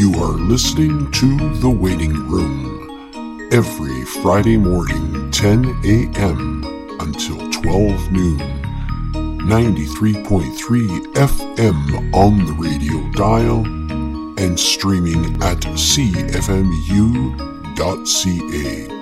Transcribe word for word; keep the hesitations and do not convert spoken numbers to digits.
You are listening to The Waiting Room every Friday morning, ten a.m. until twelve noon. ninety-three point three F M on the radio dial and streaming at c f m u dot c a.